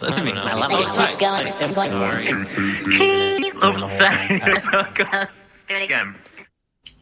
Listen to me. It keeps going. I'm going. Oh, sorry. That's how it goes. Let's do it again.